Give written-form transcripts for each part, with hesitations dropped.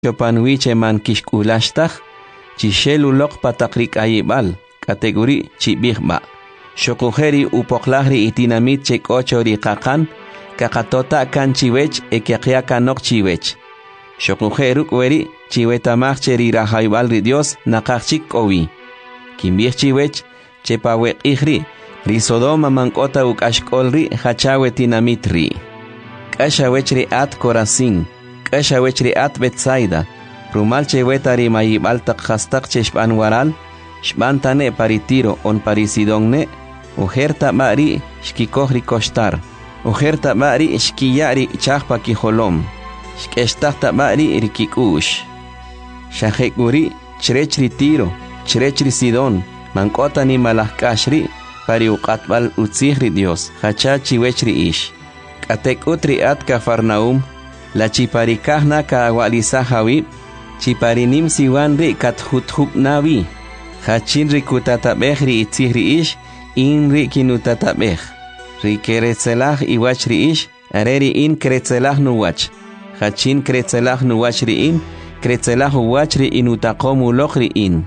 chopanwiche man kishkulashtag, chishelulok patakrik ayibal, kategori chibigba. Shokujeri upoklagri itinamit chek ochori kakan, kakatota kan chiwech ekiakia kanok chiwech. Shokujeru kweri chiwetamach cheri rahaibal ri Dios nakachik owi. Kimbich chiwech chepawek ihri, risodoma mankota ukashkolri hachawe tinamitri. Kashawechri at Corazín, kashawechri at Betsaida, rumal chewetari mayibal takhastak cheshpan waral, shbantane paritiro on parisidongne, ujerta mari shkikohri kostar, ujerta mari shkiyari chahpa kijolom, shkestakta mari rikikush. Shahekuri chrechri tiro, chrechri sidon, mankota ni malahkashri, pari uqatbal utzihri Dios, hachachi wechri ish. Katek utri at Cafarnaum, la chiparikahna ka awalisa hawib, chiparinim siwanri kat huthub nawi, hachinri kutatabehri itzihri ish, inri kinutatabeh, ri keretzelah iwachri ish, areri in keretzelah nuwach, hachin keretzelah nuwachri in, keretzelah uwachri inutakomu lochri in.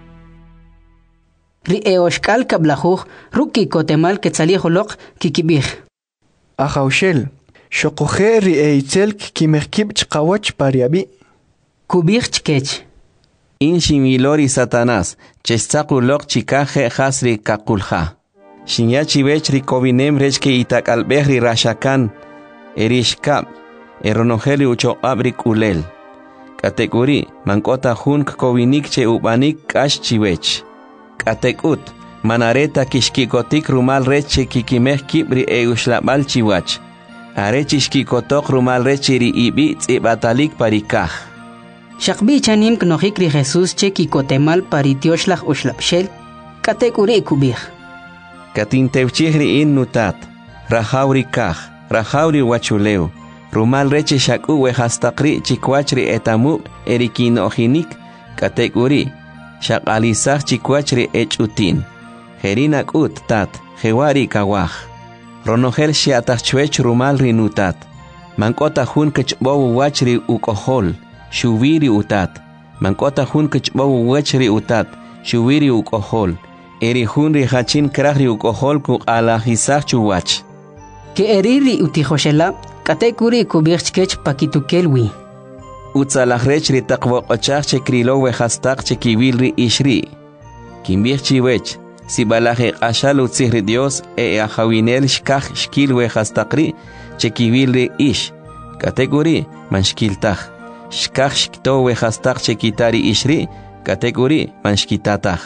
Ri eoshkal kablajuj, ruki kotemal ketzaliholok kikibij. Ajaushel, Shokujer eitzel kimerkib chqawach pariabi. Kubij chkech. In shimilori Satanás, chestakulok chikaje hasri kakulja. Shinyachi bechri kobinem rechke itakalbehri rashakan, erishkab, eronojeli ucho abrik ulel. Kategori, mankota hunk kobinik che ubanik kash chivech. Katekut, manareta kishkikotik rumal reche kikimeh kibri eushlabal chiwach. Are chishkikotok rumal rechiri ibi tsibatalik parikaj. Shakbi chanim knojikri Jesús che kikotemal paritioshlag ushlapshel, katekuri kubij. Katintewchihri in nutat, rajauri kaj, rajauri wachuleu, rumal reche shaku wehastakri chikwachri etamu erikinojinik, katekuri, shakalisaj chikwachri echutin. Herinak ut tat, jewari kawaj. Ronogel shiatachwech rumal rinutat. Mankota hun kechbowu wachri ukohol, shuviri utat. Mankota hun kechbowu wachri utat, shuviri ukohol. Eri hun rihachin krahri ukohol ku alajisach chuwach. Ke eriri utijoshela, katekuri kubirchkech pakitukelwi. Utzalajrech ritakwo ochach chekrilo wehastak chekivilri ishri. Kimbirchiwech. Si balaje ashal utzihri Dios ajawinel shkaj shkilwe hastakri chekivilri ish. Kategori man shkiltaj. Shkaj shktowe hastak chekitari ishri. Kategori man shkitataj.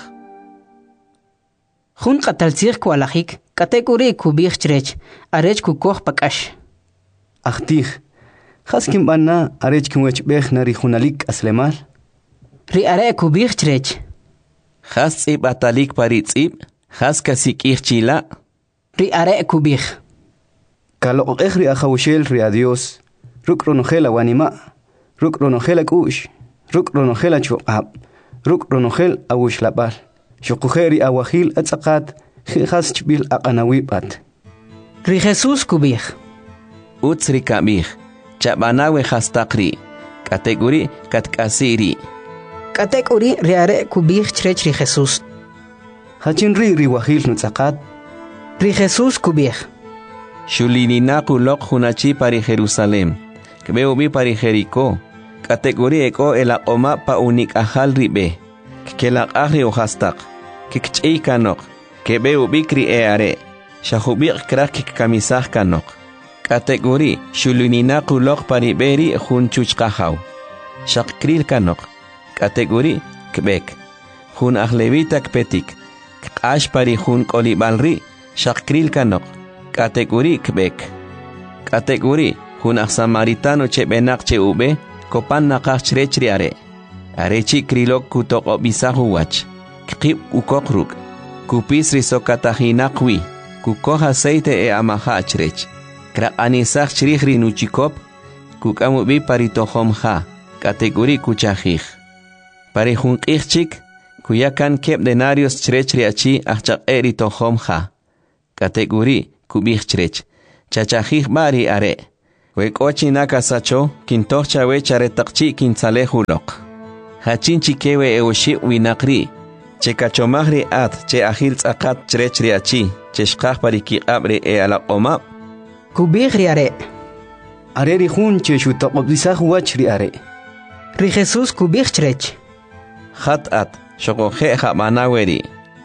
Jun qataltzir kualajik, kategori kubij chrech, arech kukoh pakash. Achtij, haskim bana arech kimwech bech nari junalik aslemal. Ri are kubij chrech. Has tzib atalik paritzib, has kasik chila. Ri are kubij. Kalo ejri ajaushel ri adios, ruk ronogela wanima, ruk ronogela kush, ruk ronogela chuqab, ruk ronogel awush labal. Shokujeri awahil atzakat, has chbil aqanawibat. Ri Jesús kubij. Utzri kabij, chabanawe hastakri, kategori katkasiri. Kategori riare kubij chrech ri Jesús. Hachin ri wahil nutzakat. Ri Jesús kubij. Shulininaku lok hunachi pari Jerusalem. Kbeo bi pari Jericó. Kategori eko ela oma pa unik ahal ribe. Kelak ahri ohastak. Kikchei kanok. Kbeo bikri eare. Shahubik krak kamisah kanok. Kategori shulininaku lok pari beri hunchuch kahaw. Shakril kanok. Kategori kbek. Hun ahlevita kpetik. Kash pari hun kolibalri. Shakril kanok. Kategori kbek. Kategori hun samaritano chebenak che ube. Kopan nakach chrechri are. Arechi krilok kutok obisahu wach. Kip ukokruk. Kupis risokatahinakwi. Kukoh aceite e amaha chrech. Krak anisach chrihri nuchikop. Kukamubi paritohomha. Kategori kuchahij. Pari hun ichchik, kuyakan kep denarios chrechri achi achak eri tohomja. Kategori kubich chrech. Chachajij bari are. Wekochi nakasacho kintocha we charetakchi kinsalehulok. Hachinchi kewe eushi winakri. Che kachomagri at che ahil tsakat chrechri achi. Che shkach pariki abre alaqoma. Kubih riare. Are rihun che shutaqobdisah wach riare. Ri Jesús kubih chrech. Hat at shokoje jamanaweri.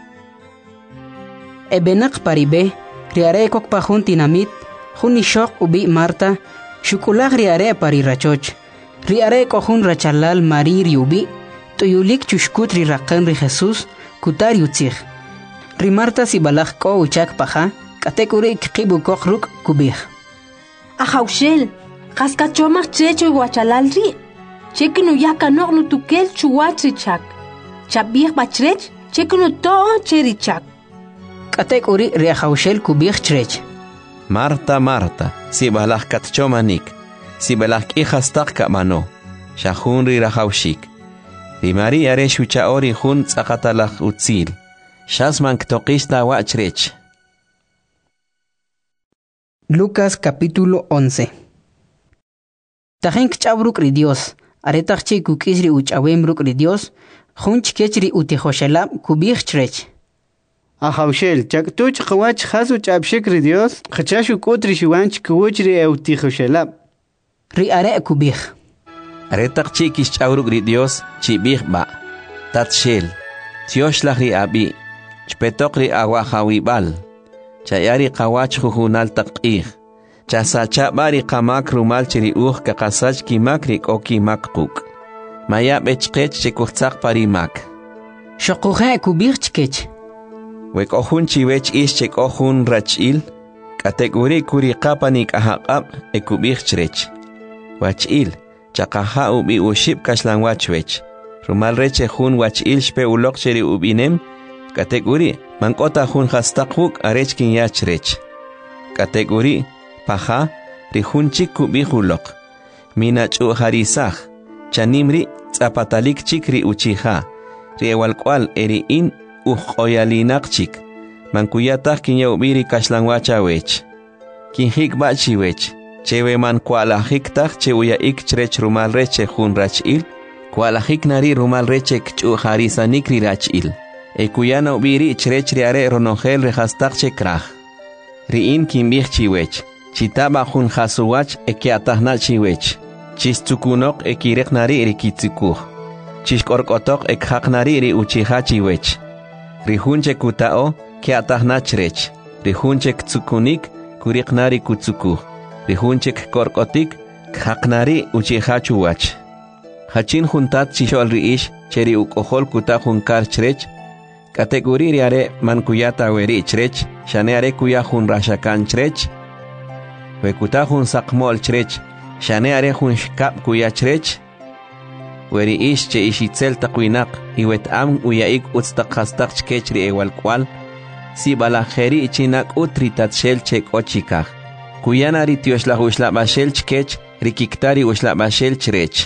Ebenak paribe riare kok pahun tinamit. Junishok ubi Marta. Shukulag riare pari rachoch. Riare kohun rachalal mari riubi. Tuyulik chushkut ri rakan ri Jesús. Kutar yutzig. Ri Marta si balag ko uchak paha. Katekuri kibu kok ruk kubih. Ajaushel. Kaskachomach checho guachalal ri. Chekinu yakanok no tukel chuachrichak. Chabih bachrech. Chekinu to cherichak. Katekuri ri ajaushel kubih chrech. Marta, Marta, si balak katchomanik, si balak ihastak kamano, shahun ri rahaushik. Ri Mari are shuchaori hun tsakatalak utzil, shasman ktokista wachrech. Lucas capítulo 11. Tajenk chabruk ri Dios, aretachchi kukisri uchawembruk ri Dios, hunch kechri utihoshelab kubih chrech. Ajaushel, chaktuch qawach hasu chabshikri Dios, khachashu kutri shuwanch kuwchri eutijoshelab. Ri are kubih. Aretakchi kischawruk ri Dios, chibih ba. Tatshel, tioshlach ri abi, chpetok ri awahawibal. Chayari qawach juhunal taqih. Chasachabari qamak rumal chiri kakasach kimakri oki makquk. Maya bechqech chekuchtzaq parimak. Shokuhe kubih chkech. Wekohun chiwech ischek ohun rachil, kategori kuri kapanik ahaqab ekubih chrech. Wachil, chakaha ubi ushib kaslan wachwech. Rumal reche hun wachil shpe ulok cheri ubinem, kategori mankota hun hastakuk arechkin yachrech. Kategori paha rihun chik kubih ulok. Minachu harisah, chanimri zapatalik chikri uchiha. Riewalkwal eri in oyalinak mankuyataq kinyawbiri kaslanwachawech kinhik bachiwech chewe man kualajiktaj cheuyaik chrech rumal reche jun rachil kualajik nari rumal reche kchu harisanikri rachil ekuyana ubiri chrech riare ronogel rehastak chekraj riin kinbij chiwech chitaba jun hasuwach ekiatajna chiwech chistukunok ekirek nari rikitzikuj chishkorkotok ekhaq nari ri uchiha chiwech Rihunche kutao kiatahna chrech. Rihunche ktsukunik kuriknari kutsuku. Rihunche korkotik khaknari uchihachuwach. Hachin juntat chishol riish cheri ukohol kuta junkar chrech. Kategori riare mankuyata weri chrech. Shaneare kuya jun rashakan chrech. Wekuta jun sakmol chrech. Shaneare jun shkap kuya chrech. Weri ish che ishitzel takwinak iwet am uyaik utstakastak chkechri ewalkwal si balajeri chinak utri tatshel chek ochikaj kuyanari tioshla uxlabashel chkech rikiktari uxlabashel chrech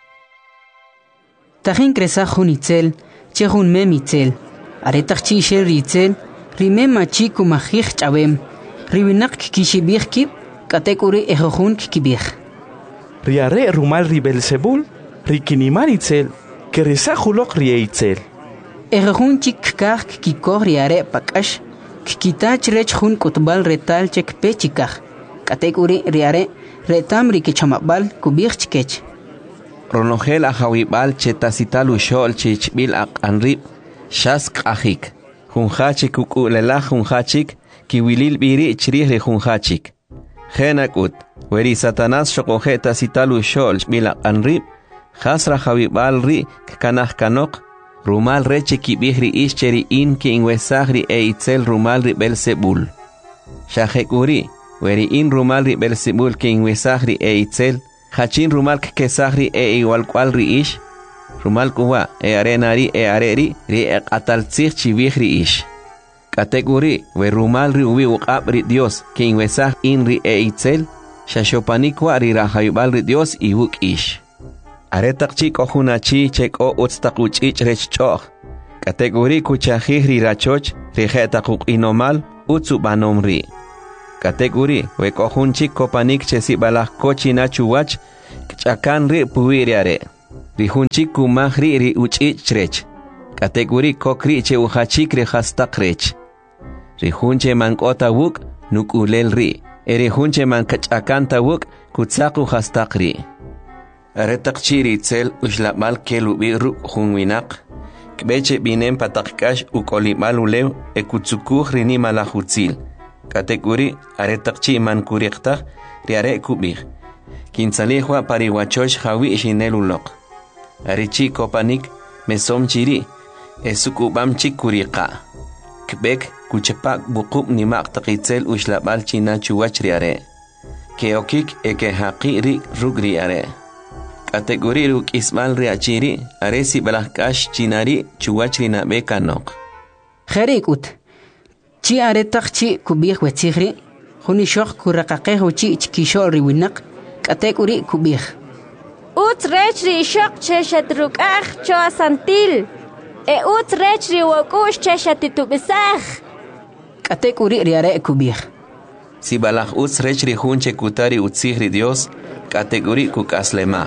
Tajin kresa junitzel che jun memitzel aretak chi shel ritzel rimema chiku majij chabem ribinak kishibij kib katekuri ejojun kibij Riare rumal ribelsebul Rikinimanizel, que rezahulok rieitzel. Ejejun chik kak kikor riare pakash, kikitach rech jun kutbal retal chek pechikaj. Kategori riare retam rikichamabal kubich chkech. Ronogel ajawibal chetasital ushol chichbil anrib, shask ajik. Junhachik ukulela junhachik, kiwilil biri chrih junhachik. Genakut, weri Satanás shokojeta sital ushol bil anrib. Hasra Javibal ri kanah kanok rumal reche kibihri ischeri in ki inwesagri itzel rumal ri Belzebul. Shahekuri weri in rumal ri Belzebul ki inwesagri itzel hachin rumal kesagri igual cual ri ish rumal kuwa arenari areri ri ataltzich chibihri ish. Kategori we rumal ri ubi uqab ri Dios ki inwesag in ri itzel shashopanikwa ri Javibal ri Dios ibuk ish. Aretak chik ojunachi chek o utstakuch rech choch. Kategori kuchahih ri rachoch, rijetakuk inomal, utsubanomri. Kateguri wekojun chik kopanik che sibalaj kochina chuwach kchakan ri puwiri are. Rihun chik kumaj ri uchichrech. Kateguri kokri che uhachik ri hastak rech. Rihun che mankota wuk nukulel ri. Erihun che mankachakanta wuk kutsaku hastak ri. Aretak chiri itzel ushlapmal kelubi ru hunwinak. Kbeche binem patakkash ukolimal ulew ekutsukuj rini malajutzil. Kateguri aretakchi mankuriqtaj riare kubij. Kinsalihwa pariwachosh jawi shinelulok. Arichi kopanik mesom chiri esukubam chikuriqa. Kbek kuchepak bukub nimaq taqitzel ushlabal china chuwach riare. Keokik eke haqi ri rugri are. Kategori ruk ismal riachiri aresi balakash chinari chuwach rina bekanok. Kherikut. Chi aretak chi kubih wetzihri. Huni shok kuraqaqehu chi chkishol riwinak. Kategori kubih. Uts rech ri shok cheshatruk cho asantil. Uts rech ri wakush cheshatitubisaj. Kategori riare kubih. Si balaj uts rech ri hunche kutari utsihri Dios. Kategori kukaslemaj.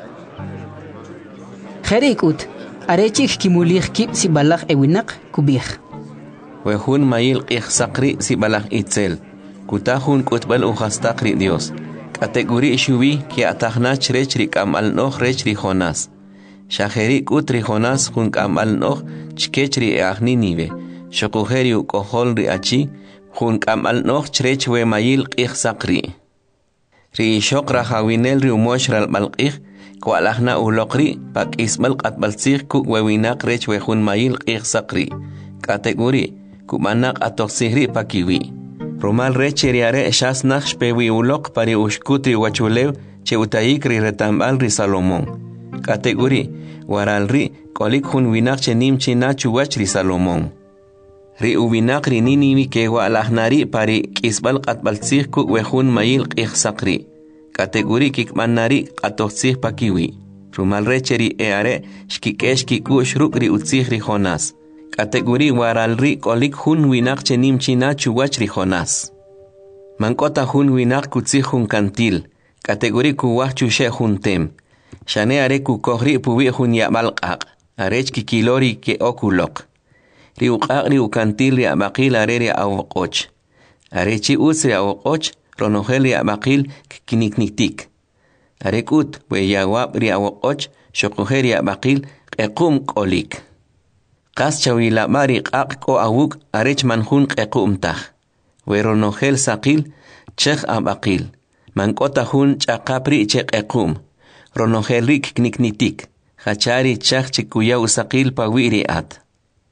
Kherikut. Arechik kimulih kip si balaj ewinak kubih. Wehun mayil qihsaqri si balaj itzel. Kutahun kutbal uhastaqri Dios. Kategori shubi ki atajnach rech ri kamal noh rech ri Jonas. Shaheri kut ri Jonas hun kamal noh chkech ri Ninive. Shokuheri ukohol ri achi hun kamal noh chrech we mayil qihsaqri. Ri shok rahawinel ri umosh ral balqih kwalahna ulokri pak ismal qatbalsih ku wewinak rech we hun mayil qihsaqri. Kategori kumanak atoksihri pakiwi. Romal reche riare shasnach shpewi ulok pari ushkutri wachulew che utayik ri retambal ri Salomón. Kategori waral ri kolik hun winak che nimchi na chuwach ri Salomón. Ri uwinak ri Ninivi ke walahnari pari kisbal qatbalsih ku wehun mayil qihsaqri. Kategori kikmanari qatoksih pakiwi. Romal reche ri eare shkikesh kiku shruk ri utsih ri Jonas. Kategori waral ri kolik hun winak che nimchina chuwach ri Jonas. Mankota hun winak kutzih hun kantil. Kategori kuwach chushe hun tem. Shane are kukohri puwi hun yabalqaq. Arech kikilori ke okulok. Ri uqaq ri ukantil ri abaqil are ri awqoch. Arechi uts ri awqoch ronogel ri abaqil kinikniktik. Arekut we yawab ri awqoch shokuher ri abaqil qequm kolik. Qas chawila mari qaq ko awuk arech manhun qequmtaj. Weronogel saqil chekh abaqil. Mankota hun chaqapri che qequm. Ronogel rik kniknitik. Hachari chakh chikuya usaqil pawiri at.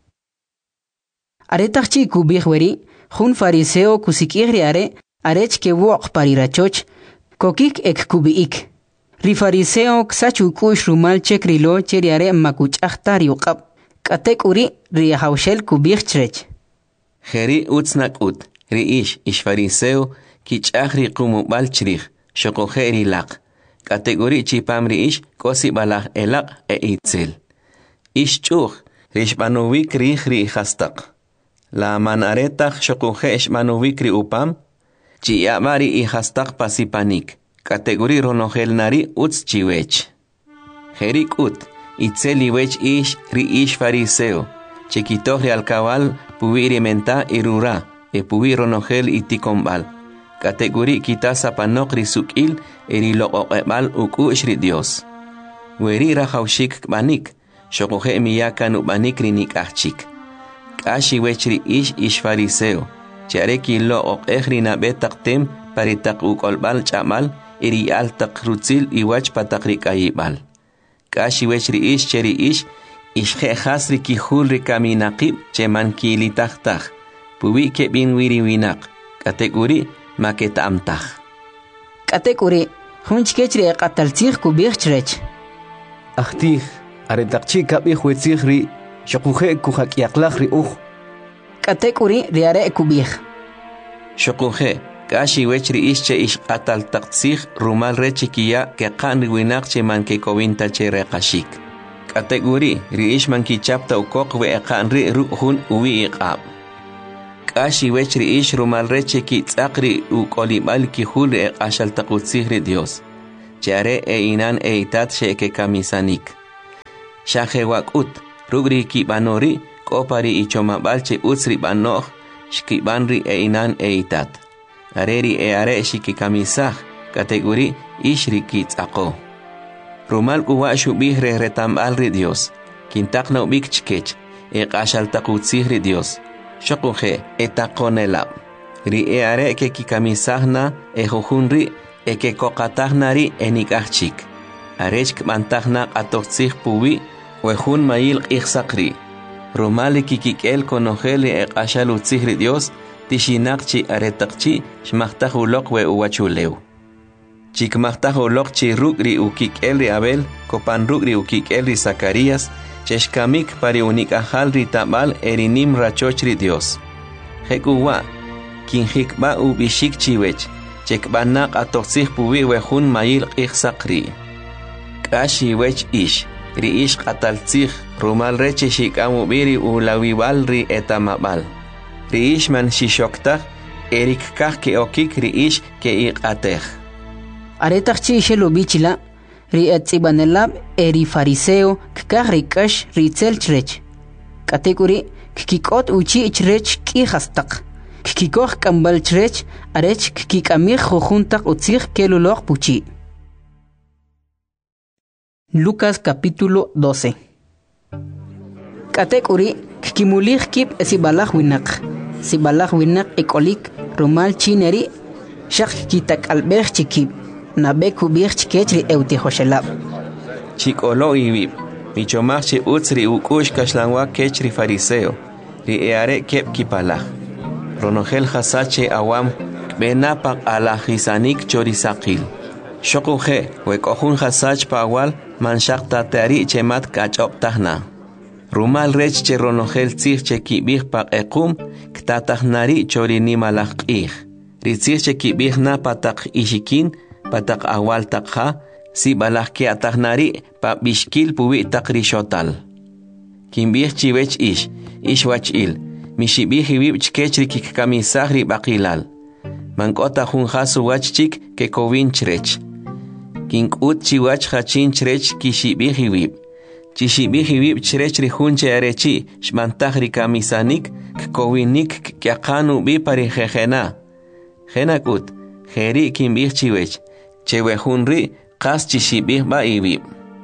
Aretak chi kubih weri hun fariseo kusikihri are arech ke wok parirachoch kokik ek kubiik. Ri fariseo ksachu kush rumal chekrilo cheri are makuch ahtari uqab. Kategori ri hawshel kubih chrech. Heri utsnak ut. Ri ish fariseo kichach ri qumubal chrich. Shokoheri laq. Kategori chipam ri ish kosi balach elaq itzel. Ish chuch rishmanuvik ri hastak. La manaretach shokuhe ishmanuvik ri upam. Chiyamari hastak pasipanik. Kategori ronogel nari uts chiwech. Herik ut. Itzeli wech ish ri ish fariseo. Chiquitoh ri alcabal puwiri menta irura. Puwi ronogel itikombal. Kategori kitasa panok ri sukil eri loqoqebal ukush ri Dios. Weri rahawshik banik. Shokohe miyakan ubanik ri nikachik. Kashi wech ri ish fariseo. Chareki loqoqeh ri nabetaktem paritak ukolbal chamal eri altak rutzil iwach patakrik ayibal. Kashi wech ri ish cheri ish khas ri kihul ri kaminaqib cheman kilitahtah. Puwi ke bin wiri winak. Kategori maketa amtah. Kategori hunchkechri qataltzih kubih chrech. Ahtih aretakchi kabih wetzih ri shokuhe kuhakyaqlaj ri uj. Kategori riare kubih. Shokuhe kashi wech ri ish che ish qataltzih rumal rechikiya ke qan ri winak cheman ke kowinta che reqashik. Kategori ri ish man kichapta ukok we qan ri ruhun uwi iqab. K'ashi wech ri'ish rumal reche ki tz'aqri uq'olib'al kijul q'axal taqutzij ri Dios. Chare inan itat sheke kamisanik. Shaje wak'ut rugri kib'anori k'opari ichomab'al che utz rib'anoj xkib'an ri inan itat. Areri are shikikamisaj kategori ish ri kitz'aqo. Rumal kuwa xub'ij re retamb'al ri Dios. Kintaqna ub'ik chkech q'axal taqutzij ri Dios. Shokuje etaqonelab. Ri are ke kikamisajna jujunri ke koqatajnari enik'ajchik. Arech k'mantajna q'atoqtzij puwi wejun mayil q'ijsaqri. Rumali kikik'el konojeli q'axal utzij ri Dios tishinaqchi aretaqchi xmajtaj uloq we uwachulew. Chikmajtaj uloq chi ruk'ri ukik'el ri Abel kopan ruk'ri ukik'el ri Zacarías chexkamik pari unik'ajal ri tab'al erinim rachoch ri Dios. Jekuwa kinjikb'a ub'ixik chiwech chekb'anaq atoqtzij puwi wejun mayil q'ijsaqri. K'axi wech ish ri ish q'ataltzij rumal reche xik'am ub'iri ulawib'al ri etamab'al. Ri ish man xixoktaj erikkaj ke'okik ri ish ke'iq'atej. Aretaq chi xelobichila ri etz'ibanelab eri fariseo kkaj ri k'ax ri tzelchrech. Katekuri kkik'ot uchi chrech k'ijastaq. Kkikoj k'ambal chrech arech kkik'amij jujuntaq utzij keluloq puchi. Lucas capítulo 12. Katekuri kkimulij kib sibalaj winaq. Sibalaj winaq ikolik rumal chineri shaq kitak'albej chikib. Nabe kubij chkech ri eutijoshelab. Chik'olo ibib. Michomaj chi utz ri uk'ux kaxlanwa kech ri fariseo. Ri eare keb kipalaj. Ronojel hasache awam kbenapaq alajisanik chorisaqil. Shokuje wek'ojun hasach pawal manshaq tateari chemat kach'optajna. Rumal rech che ronojel tzij che kibij paq'equm ktatajnari chorinimalaj q'ij. Ri tzij che kibijna pataq ishikin pataq awal taqha si balaj ke atajnari pa bishkil puwi taq rishotal. Kimbij chiwech ish wach'il mishibij ibib chkech ri kikkamisaj ri b'aqilal. Mank'ota jun jasu wach chik ke kowin chrech. Kink'ut chiwach jachin chrech kishibij ibib. Chishibij ibib chrech ri jun che arechi xmantaj ri kamisanik kkowinik kyaqan ubi pari jejena. Jenak'ut jeri kimbij chiwech chewejunri qas chishibij ba ibib.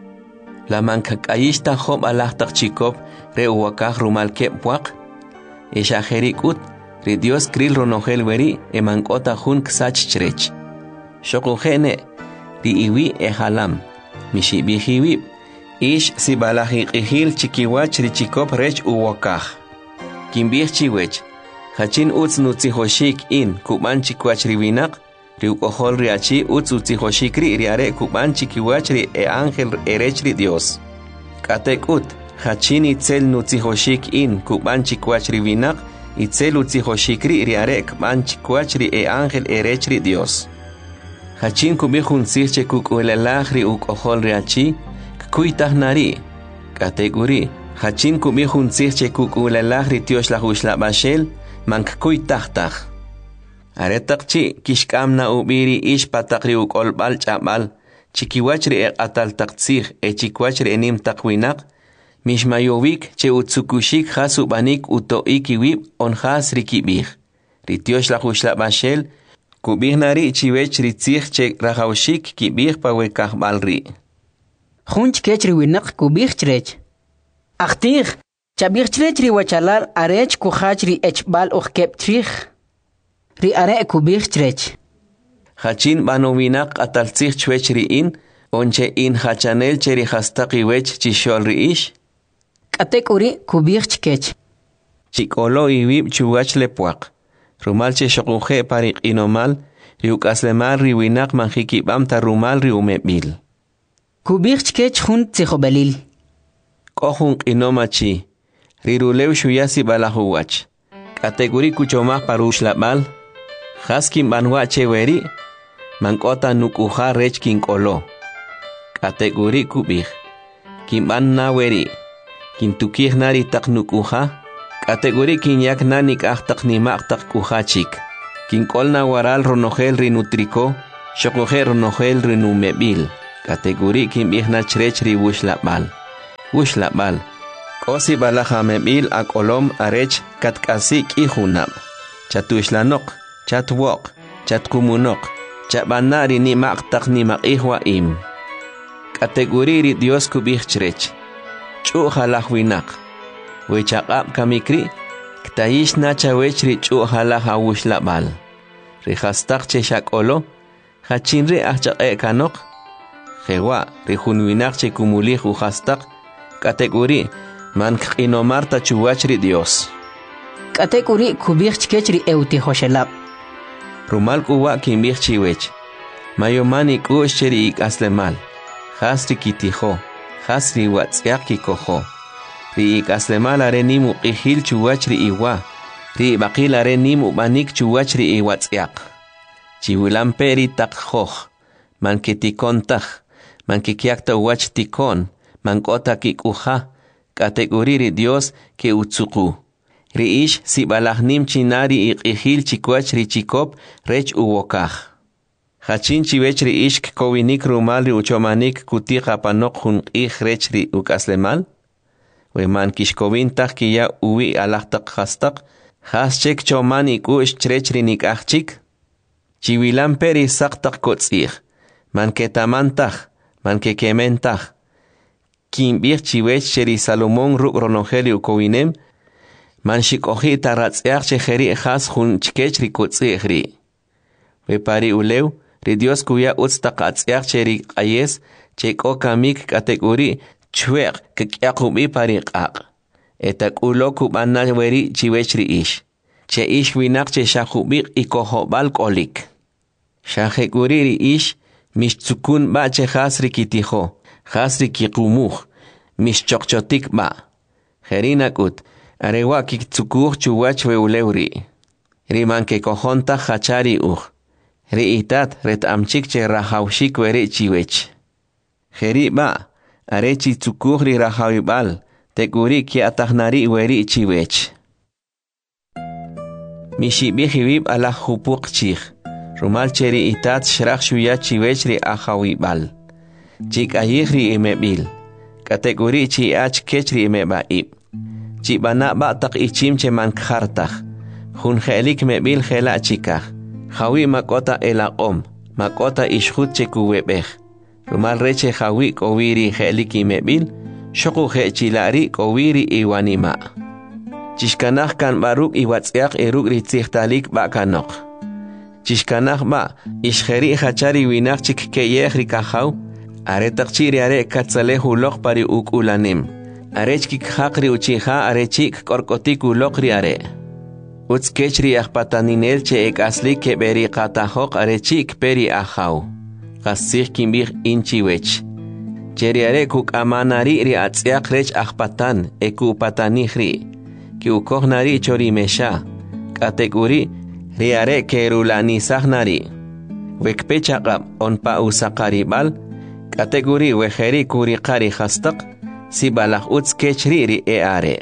La mankak'ayixta job alajtaq chikop re uwakaj rumal keb puaq. Eshajeri k'ut ri Dios kril ronojel weri mank'ota jun ksach chrech. Shokujene ri iwi halam mishibij ibib. Ish sibalaj iq'ijil chikiwach ri chikop rech uwakaj. Kimbij chiwech hachin utz nutzijoshik in kub'an chikwach ri winaq. Ri uk'ojol ri achi utz utzijoshikri ri are kub'an chikiwach ri ángel erech ri Dios. K'atek'ut hachin itzel nutzijoshik in kub'an chikwach ri winaq itzel utzijoshikri ri are kub'an chikwach ri ángel erech ri Dios. Hachin kub'ij jun tzij che kuk'ulelaj ri uk'ojol ri achi kkuytajnari. K'atek'uri hachin kub'ij jun tzij che kuk'ulelaj ri tioxlaj uxlab'axel mankkuytajtaj. Aretaq chi kixk'amna ub'iri ish pataq ri uk'olb'al ch'ab'al chikiwach ri eq'ataltaq tzij chikwach ri enim taq winaq mixmayowik che utzukuxik jas ub'anik uto'ik iwib onjas ri kib'ij. Ri tioxlaj uxlab'axel kub'ijnari chiwech ri tzij che rajawxik kib'ij pa wekajb'al ri. Jun chkech ri winaq kub'ij chrech. Ajtij chab'ij chrech ri wachalal arech kujach ri echb'al ujkeb chrij. Ri are kub'ij chrech. Hachin b'anowinaq ataltzij chwech ri in onche in hachanel che ri hastaq iwech chixol ri ish. K'atek'uri kub'ij chkech. Chik'olo ibib chuwach le puaq. Rumal che shokuje pari q'inomal ri uk'aslemal ri winaq manjikib'am ta rumal ri umeb'il. Kub'ij chkech jun tzijob'elil. K'o jun q'inoma chi ri rulew xuyasi balaj uwach. K'atek'uri kuchomaj par uxlab'al jas kinb'anwa cheweri mank'ota nuk'uja rech kink'olo. K'atek'uri kub'ij kinb'an na weri kintukijna ri taq nuk'uja Kategori kinyak nanik ahtak nimaktak kuhachik. Kinkolna waral ronogel rinutriko, shokogel ronogel rinumebil. Kategori kinbihna chrech ri wushlapal. Wushlapal. Kosi balaja mebil akolom arech katkasik ihunab. Chatuishlanok, chatwok, chatkumunok, chabanari ni maktak ni makihwa im. Kategori ri Dios kubih chrech. Chuhalahwinak. Wechaqab kamikri, ktayish nacha wechri chuhalah awushlabal. Rihastak cheshak olo, hachinri achaqe kanok. Jewa, rihunwinak che kumulih uhastak. Kategori, man kinomarta chuwachri Dios. Kategori kubih chkechri euti hoshelab. Rumal kuwa kimbih chiwech. Mayomani kushcheri ik aslemal. Hasri kitiho, hasri watsyak kikoho. Ri ik aslemal are nimu ihil chuwachri iwa. Ri bakil are nimu banik chuwachri iwatsyak. Chiwilamperi takhoh. Man ketikon takh. Man kikiakta wach tikon. Man kota kikuha. Kategori ri Dios ke utsuku. Ri ish si balahnim chinari ihil chikwach ri chikop rech uwokah. Hachin chiwech ri ish kowinik rumal ri uchomanik kutika panok hun rech ri ukaslemal. Weman kishkovin tak kiya uwi alahtak hastak. Haschek choman ikush chrech ri nikachik. Chiwilan peri saktak kotzich. Man ketamantak. Man kekementak. Kimbir chiwech cheri Salomón ruk ronogeli ukowinem. Man shikohi taratziach chejeri has hun chkech ri kotzich ri. Wepari ulew. Ri Dios kuya utstakatziach cheri ayes. Cheko kamik kategori chweq kekyakubi pariqaq. Etak ulo kubana weri chiwech ri ish. Che ish winak che shakubik ikohobal kolik. Shahekuri ri ish. Mishtzukun ba che hasri kitiho. Hasri kikumuh. Mishchokchotik ba. Jerinakut. Arewa kiktukuh chuwach weulewri. Riman ke kohonta hachari Ri itat ret amchik che rahawshik weri chiwech. Jeri ba. Arechi tsukuh ri rahawibal. Tekuri ki atahnari weri chiwech. Mishibihibib ala hupuk chich. Rumal cheri itat shrach shuya chiwech ri ahawibal. Chik ayih ri imebil. Kategori chi ach kech ri imebaib. Chibana ba tak ichim che man khartach. Hun helik mebil hela chikach. Hawi makota elaqom. Makota ishhut che kuwebech. Rumal reche hawi kowiri helik imebil. Shoku he chilari kowiri iwanima. Chishkanach kan baruk iwatsyak eruk ritzichtalik ba kanok. Chishkanach ba ishheri hachari winak chik keyech rikahaw. Aretak chiri are katzalehu lok pari ukulanim. Arech kik hakri uchiha arechik korkotik ulokri are. Utskechri ahpataninel che ek asli ke beri katahok arechik peri ahaw. Kasih kimbih inchiwech. Cheri are kuk amanari ri atsyak rech ahpatan eku patanihri. Ki ukohnari chori mesha. Kategori ri are kerulani sahnari. Wekpechakab onpa usakaribal. Kategori wejeri kurikari hastak. Si balak utskechri ri are.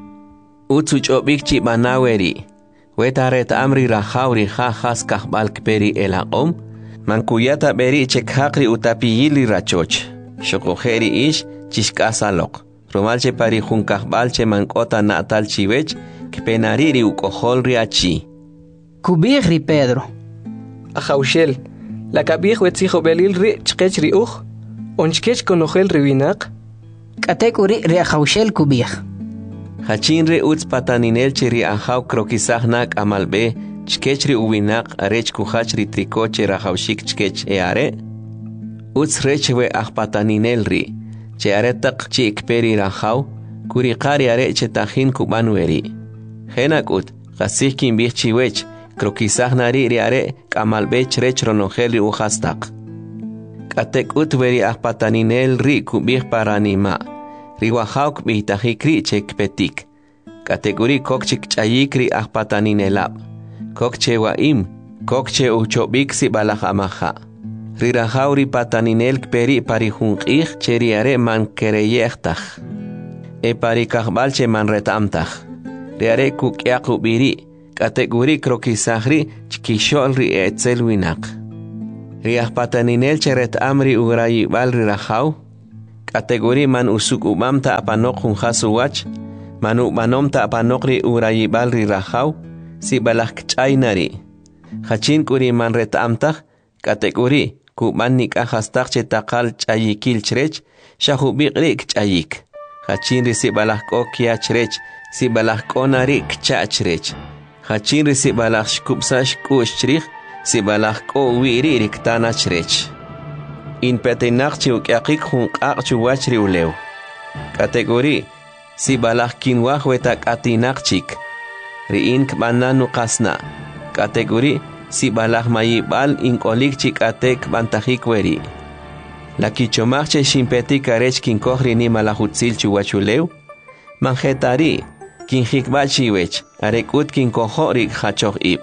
Utsuchobik chibanaweri. Wetaret amri rahawri has kahbalk peri elaqom. Mankuyata beri chekhakri utapiyili rachoch. Shokojeri ish chishkasalok. Romalche pari junkahbalche mankota natal chiwech. Kpenariri ukohol riachi. Kubih ri Pedro. Ajaushel. La kabih wetzijo belil ri chkech ri Onchkech konogel ri winak. Kategori ri ajaushel kubih. Hachinre utz pataninel chiri ahaw krokisahnak amalbe. Chkechri uwinak arech kuhachri trikoche rahawshik chkech eare. Utz rechwe ahpataninel ri. Che aretak chik peri rahaw. Kurikari areche tahin kubanueri. Henakut, gasih kimbih chiwech. Krokisahnari ri are kamalbe chrech ronogeli uhastak. Katek utveri ahpataninel ri kubih paranima. Riwahaw kubih tahikri chek petik. Kategori kokchik chayikri ahpataninelab. Kokche waim, kokche uchobik si balahamaha. Rirahaw ri pataninel peri parihunqih cheriare man kereyechtaj. E parikahbalche man retamtaj. riare kukyaqu biri kategori krokisahri chkishol ri etzel winak riah pataninel cheret amri ugrayi bal rirajaw kategori man usuk umamta apanok hunjasuwach manu manomta apanok ri ugrayi bal rirajaw si balak chaynari hachin kuri man retamtaj kategori kuman nikajastaj chetakal chayikil chrech shahubiqrik chayik hachin ri si balak okya chrech si balak konari kchachrech hachin ri si balak shkupsash kushchrich si balak ko wiri riktana chrech in petenak chiukyaqik hunqaq chuwach riulew kategori si balak kinwaj wetak atinak chik riin kbananu qasna kategori si balak mayibal inkolik chik atek bantajik weri la kichomach shimpetik arech kinkojri ni malahutzil chuwachulew manjetari kinjikbal chiwech arekut kinkojorik hachoj ib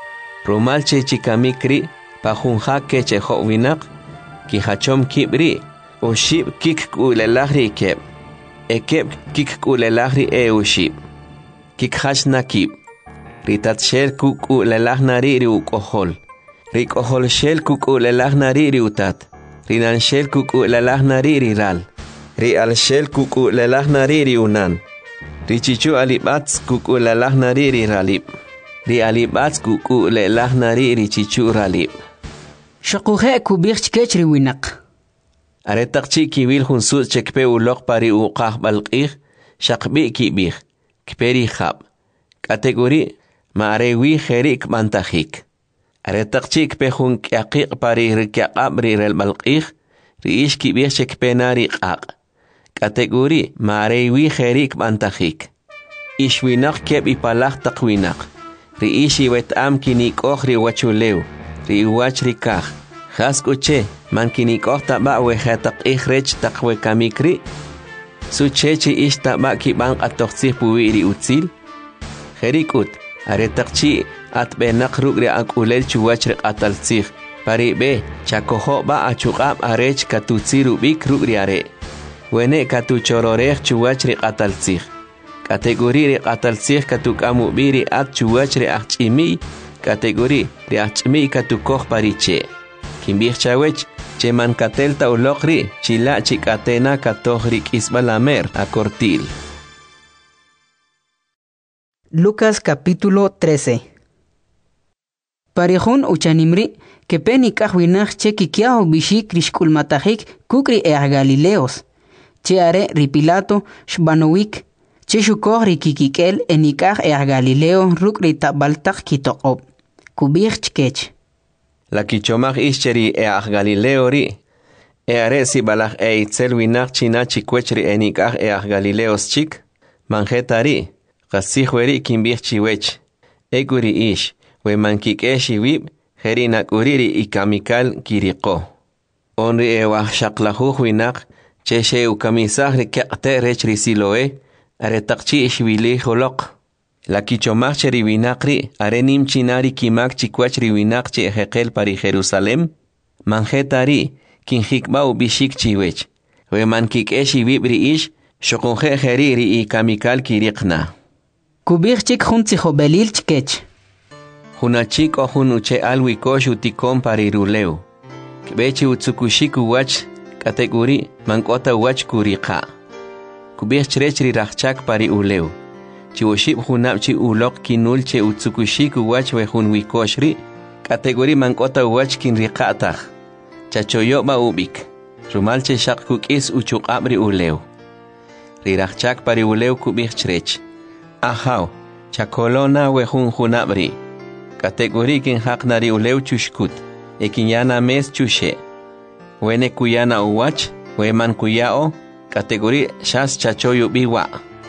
rumal chikamikri pajunjak kechejo winak kijachom kibri ushib kik kulelahri keb ekeb kik kulelahri ushib kikhach nakib ritat shel kukulelahnari ri ukohol rikohol shel kukulelahnari ri utat rinan shel kukulelahnari ri ral ri al shel kukulelahnari ri unan richichu alibats kukulelahnari ri ralib ri alibats kukulelahnari ri chichu ralib shaquje kubich kech ri winak aretaqchi kiwil hunsu chekpe uloq pari uqah balqih shaqbi kibih kperi khab kategori maarewi kherik mantajik aretaqchi kpe hun kyaqiq pari rikyaqab ri rel balqih riish kibih chekpe nari qaq kategori maarewi kherik mantajik ishwinak keb ipalaq taqwinak riish iwetam kinikoj ri wachulew ri wach rikaj jaskuche man kinikoj taba wehataq ihrech taqwe kamikri suchechi ish taba kiban qatoqsih puwiri utzil Herikut, aretaqchi atbenaq rugri akulel chuwach riqatalsih paribe chakojo ba achuqab arech katutsiru bik rugri are wene katuchororej chuwach riqatalsih kategori riqatalsih katukamu biri at chuwach riaqchimi kategori riaqchimi katukoj pariche kimbih chawech cheman katelta uloqri chila chikatena katojri kisbalamer akortil. Lucas capítulo 13. Parejón uchanimri que peni kahwinach che kikiao bishik rishkulmatajik kukri Galileos. Che are ripilato shbanowik che shukoj rikikikel enikaj Galileo rukri tabaltaj kitoqob. Kubich chkech. La kichomaj ischeri Galileo ri. Are si balaj itzel winach china chikwechri enikaj Galileos chik. Manjetari. Qasihweri kimbih chiwech eguri ish we mankikeshi wib herinak uriri ikamikal kiriko onri ewa shaqlahu winak cheshe ukamisahri kaqte rechri siloe aretaqchi ishwili holoq la kichomach cheri winakri arenim chinari kimak chikwachri winak che heqel pari Jerusalem manjetari kinjikbau bishik chiwech we mankikeshi wibri ish shokunje heriri ikamikal kirikna Kubich chik juntsijo belil chkech. Hunachik o hunuche alwi koshu tikon pariruleu. Kbechi utsukushiku wach kategori mankota wach kuriqa. Kubich chrechri rachak pari uleu. Chiwoshib hunapchi ulok kinul che utsukushiku wach we hunwikoshri kategori mankota wach kinriqatah. Chachoyoba ubik. Rumalche shaqkukis uchuqabri uleu. Rirachak pari uleu kubich chrech. Ahaw, chakolona wehun hunabri. Kategori kin haknari uleu chushkut. Ekinyana mes chushe. Wene kuyana uwach, weman kuyao. Kategori shas chachoyu biwa.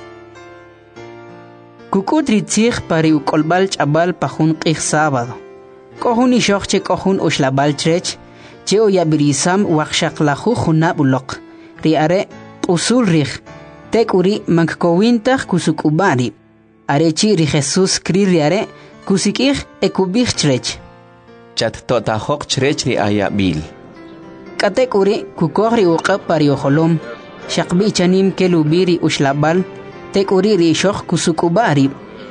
Kukudri tzich pari ukolbal chabal pahun qih sábado. Kohun ishokche kohun ushlabal trech. Che oyabirisam wakshaklahu hunab ulok. Riare usul rich. Tekuri mankowintach kusukubari. Arechi ri Jesus kririare kusikih ekubich trech. Chat totahok trech ri ayabil. Katekuri kukori uqab pari oholom. Shakbi chanim kelubiri ushlabal. Tekuri ri shok kusukubari.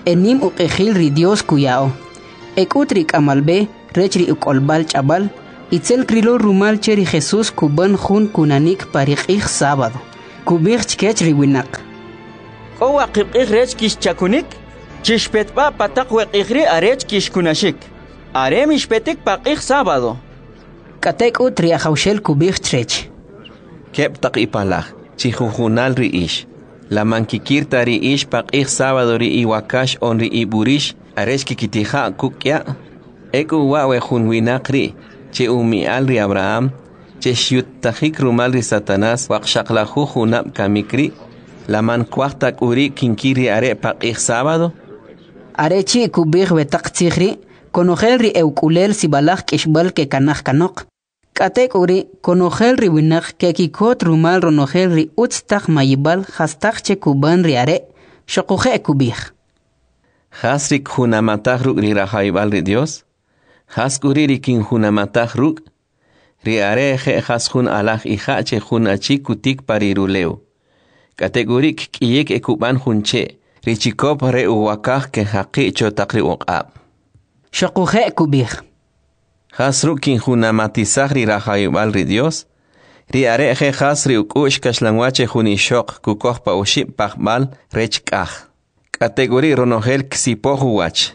enim uqejil ri Dios kuyao. Ekutri kamalbe rechri ukolbal chabal. Itzel krilo rumal cheri Jesús kuban jun kunanik pariqij sábado. Kubich chkech riwinak. Owa qibqij rech kish chakunik. Chishpetba patak weqijri arech kish kunashik. Are mishpetik paqij sábado. Katek utri ajaushel kubich trech. Kep tak ipalaj. Chijujunal ri ish. La mankikirta ri ish paqij sábado ri iwakash on ri iburish. Arech kikitija kukya. Eku wawe junwinak ri. Che umial ri Abraham, che shiutajik rumal ri Satanás, waqshaqlahu junab kamikri, la man kuachtak uri kinkiri are paqij sábado. Arechi kubij betak tzigri, konojel ri eukulel sibalaj kishbal ke kanaj kanok. Katek uri, konojel ri winak ke kikot rumal ronojel ri utstak mayibal hastak che kuban ri are, shokuje kubij. Hasrik junamatag ruk ri rajaibal ri Dios. Haskuri kin hunamatag ruk, ri areje haskun alaj ija che hun achi kutik pariruleu. Kategorik kiyek ekuban hunche, ri chikop re uwakaj ke haqi chotakri uqab. Shokuje kubij. Hasruk kin hunamatizag ri rajayubal ri Dios, ri areje hasri ukush kashlanwache hunishok kukoj pa ushib pajbal rechkaj. Kategori ronogel ksipohu wach.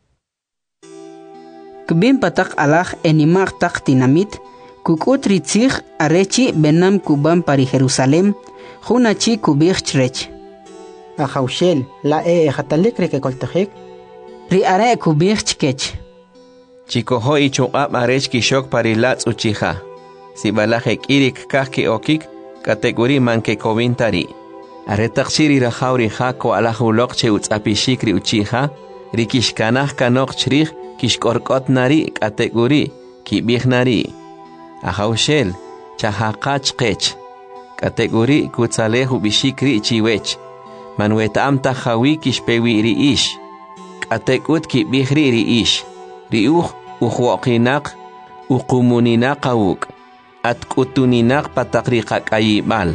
Kbin patak alaj enimag tak tinamit, kukut ritzig arechi benam kuban pari Jerusalem, junachi kubich chrech. Ajaushel, la jatalik reke koltajik. Ri are kubich chkech. Chikoho ichuqab arech kishok pari latz uchija. Si balajek irik kajki okik, kategori manke kovintari. Aretakshiri rajauri jako alajulok che utzapishikri uchija, rikishkanaj kanok chrij, kishkorkot nari kategori kibij nari. Ajaushel, chahaqach qech. Kategori kutzalehu bishikri chiwech. Manuetam tajawi kishpewi ri ish. Katekut kibij ri ish. Riuj uhuoqinak uqumuninaq awuk. Atkutuninaq patakriqak ayibal.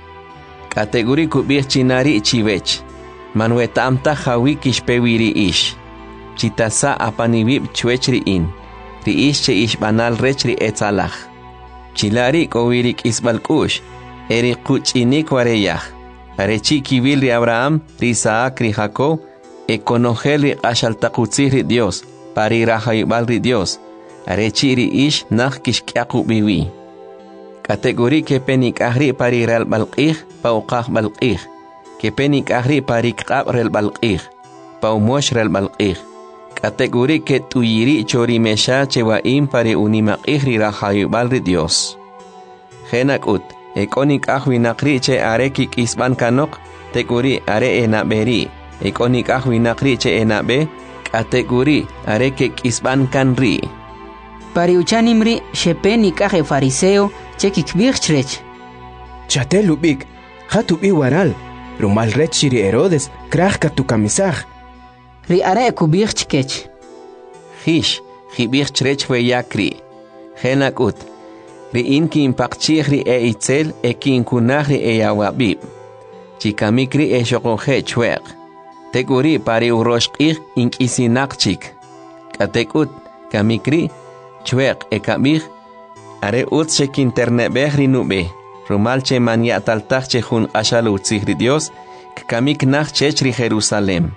Kategori kubij chinari chiwech. Manuetam tajawi kishpewi ri ish. Chitasa apanibib chwech riin. Riish che ishbanal rech ri etzalaj. Chilari kowirik isbalkush. Eri kuchinik wareyaj. Arechi kibil ri Abraham, ri Isaac, ri Jacob. Ekonogel ri ashaltakutzih ri Dios. Pari rajayubal ri Dios. Arechi ri ish nach kishkyaku biwi. Kategori ke penik ahri pari rel balqih, pauqaj balqih. Ke penik ahri pari kqab rel balqih. Paumosh rel balqih. Kategori que tuyiri chori mesha chewaim pare unimaqih ri rajayubal ri Dios. Genakut, ekonik ahwinakri che areki kisban kanok, teguri are enaberi. Ekonik ahwinakri che enabe, kategori areke kisban kanri. Pariuchanimri shepenik aje fariseo che kikbich chrech. Chatel ubik, hatubi waral, rumal rech shiri Herodes, krajka tu kamisaj. Ri are kubich chkech. Hish, hibich chrech yakri. Genakut, ri inki impakchih ri itzel eki inkunaj ri yawabib. Chikamikri shokoje chweq. Teguri pari uroshqih inkisinakchik. Katekut, kamikri, chweq ekabih. Are utshek internebeh ri nube. Rumal che manyataltaj che jun ashal utzih ri Dios. Kamik nach chech ri Jerusalem.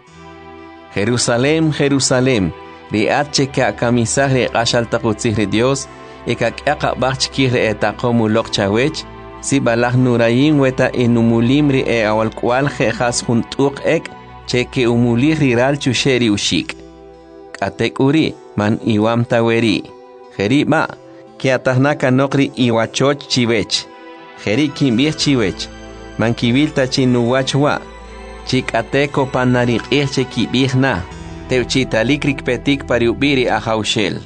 Jerusalem, Jerusalem, riat cheka kamisah re ashal takutzih re Dios, ekak bach kire etakomu lok chawech, si balah nurayin weta enumulim ri awal kwal jejas juntuk ek, cheke umulih riral chusheri ushik. Katek uri, man iwam taweri. Jeri ma, ke atahnaka nokri iwachoch chiwech. Jeri kimbih chiwech, man kibil tachinuwachwa. Chikateko panarik eche kibihna, teuchitalikrik petik pariubiri ajaushel.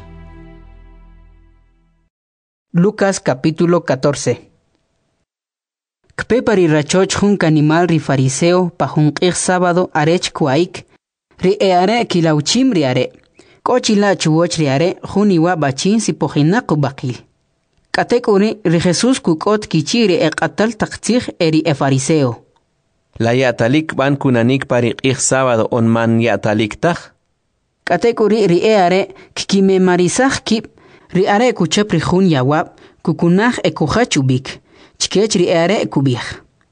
Lucas capítulo 14. Kpe parirachoch jun animal ri fariseo pa jun sábado arech kuaik, ri eare kilauchim ri are, kochila chuoch ri are jun iwa bachin si pojinaku bakil. Katekuri ri Jesús kukot kichiri ekatal taktzich eri fariseo. La yatalik ban kunanik pariqih sábado on man yatalik taj. Katekuri riare kime marisaj kip riare kuchap rihun yawab kukunaj ekujachubik chkech riare kubij.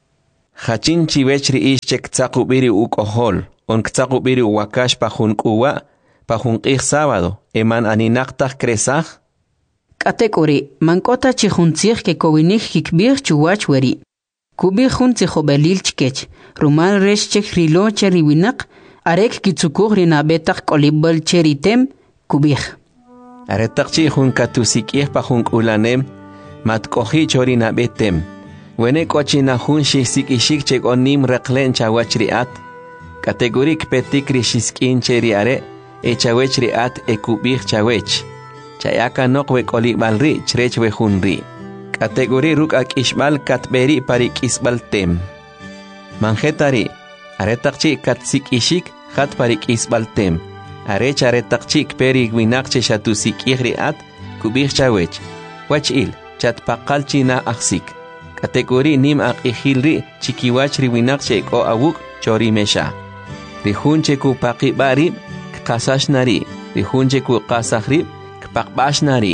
Hachin chivech riish chek tzakubiri ukohol on tzakubiri wakash pajun kuwa pajun qih sábado eman aninaqtaj kresaj. Katekuri mankota chihuntzij ke kowinik kikbij chuwach weri. Kubij hun tzihobelil chkech rumal resh chek rilo cheriwinak arek kitsukuj rinabetak kolibol cheritem kubij. Aretakchi hun katusikih pajun ulanem matkohi chorinabetem. Wene kochina hun shisikishik chek onim reklen chawachriat. Kategorik petik rishiskin cheriare echawechriat ekubij chawech. Chayaka nokwe kolibalri chrechwe hunri. Kategori rukak ishbal katberi parik isbaltem. Manjetari aretakchi katsik ishik hat parik isbaltem. Arech aretakchik peri winakche shatusik ihriat kubih chawech. Wachil chat pakalchina aksik. Kategori nim ak ihilri chikiwachri winakche ko awuk chori mesha. Rihunche ku pakibari kasashnari. Rihunche ku kasahri pakbashnari.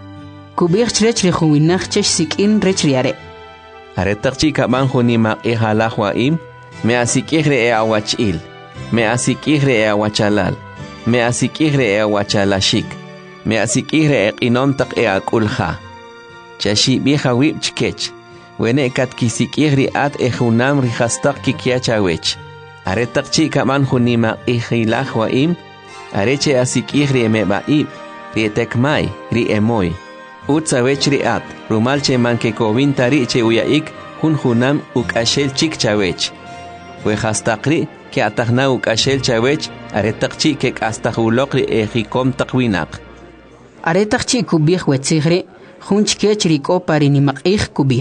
Kubij chrech rihuinach chech sikin rechriare. Aretakchi kabanjo ni mak ihalahwaim me asikihre e awachil. Me asikihre e awachalal. Me asikihre e awachalashik. Me asikihre e inomtak e akulha. Chashi biha wib chkech. Wene kat kisikihri at e hunam rihastak kikiachawech. Aretakchi kabanjo ni mak ihilahwaim. Areche asikihre me baib. Rietekmai, riemoy. Utsawech riat, rumalche manke kovintari che uyaik, hunam ukashel chik chawech. Wehastakri, ke atahna ukashel chawech, aretakchi kek astahulokri ejikom takwinak. Aretakchi kubij wetzigri, hunchkech riko parinimakih kubij.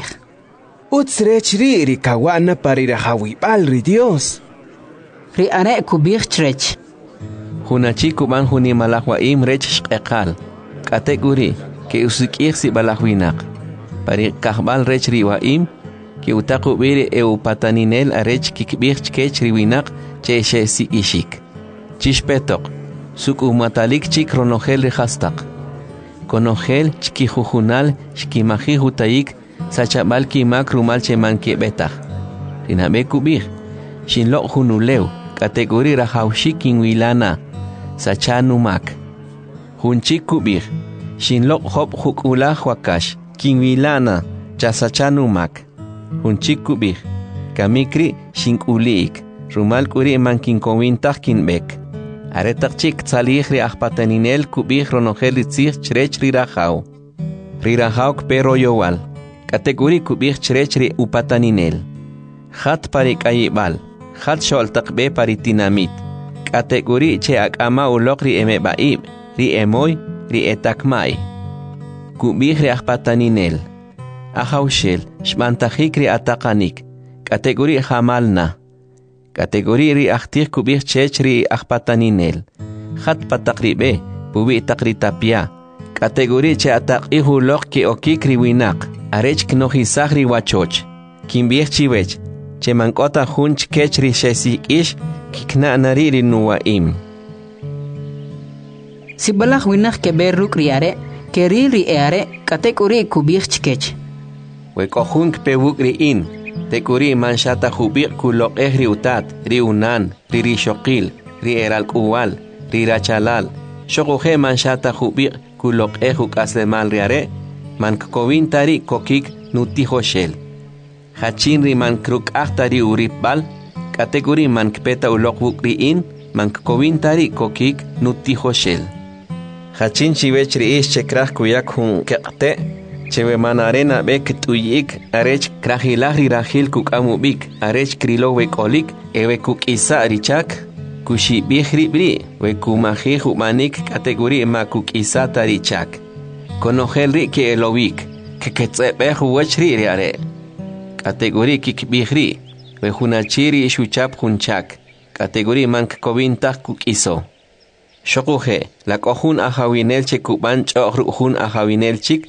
Utsrechri rikawana parirahawibal ri Dios. Ri are kubij chrech. Hunachi kuban hunimalahwaim rech shqeqal. Kategori ke usikih si balahwinak. Pari kahbal rech riwaim ke utaku biri e upataninel arech kikbih chkech riwinak che she si ishik. Chishpetok suk umatalik chik ronogel rihastak. Konogel chkijujunal shkimaji hutayik sachabal kimak rumal che manke betah. Rinabe kubih shinlok hunuleu kategori rahawshik kinwilana sachanumak. Hunchik kubih shinlok hop hukulah wakash kinwilana chasachanumak. Hunchik kubih kamikri shinkulik rumal kuri mankinkowintah kinbek. Aretakchik tzalihri ahpataninel kubih ronogel itzih chrech rirahau. Rirahau kpero yowal. Kategori kubih chrech upataninel. Hat parik ayibal. Hat shol takbe paritinamit. Kategori che akama ulok ri emebaib, ri emoy, ri etakmai. Kubih ri ahpataninel. Ahaushel, shmantajik ri atakanik. Kategori hamalna. Kategori ri ahtih kubih chech ri ahpataninel. Hat patakribe, pubi takritapia. Kategori che atakihu lok ki okik ri winak. Arech knohisah ri wachoch. Kimbih chiwech. Che mankota hunch kechri shesik ish kikna nariri nuwaim. Si balah winach keberuk riare, keriri eare, kategori kubih chkech. Wekohunk pewuk riin, tekuri manshata hubik kulok ri utat, ri unan, ri shokil, ri eral kuwal, ri rachalal. Shokohe manshata hubik kulok huk aslemal riare, mankkovintari kokik nutihoshel. Hachin riman kruk ahtari uripbal, kategori man kpeta ulok riin, man kovintari kokik nutihoshel. Hachin chivech riish chekrah kuyak hun kekte, chewe man arena bek tuyik, arech krahilahri rahil kuk amubik, arech krilo wekolik, ewe kuk isa richak, kushi bihri bri, we kumahi humanik kategori ma kuk isa tarichak. Konogel ri ke elowik, keketsebehu wachri riare. Kategori kikbihri, we hunachiri shuchap hunchak. Kategori mank kovintah kukiso. Shokuhe, la kohun ahawinel che kuban chokruhun ahawinel chik.